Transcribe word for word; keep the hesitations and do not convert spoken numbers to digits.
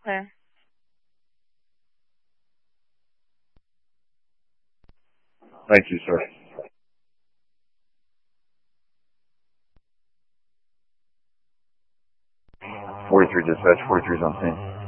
Clear. Thank you, sir. forty-three dispatch, forty-three is on scene.